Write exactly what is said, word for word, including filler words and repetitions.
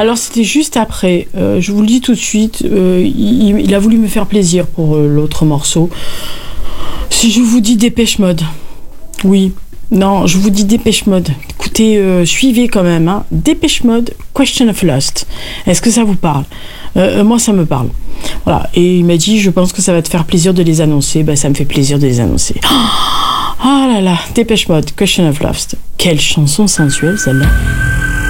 Alors c'était juste après, euh, je vous le dis tout de suite, euh, il, il a voulu me faire plaisir pour euh, l'autre morceau. Si je vous dis Dépêche Mode, oui, non, je vous dis Dépêche Mode, écoutez, euh, suivez quand même, hein. Dépêche Mode, Question of Lust, est-ce que ça vous parle? euh, Moi ça me parle, voilà, et il m'a dit je pense que ça va te faire plaisir de les annoncer, ben ça me fait plaisir de les annoncer. Oh là là, Dépêche Mode, Question of Lust, quelle chanson sensuelle celle-là.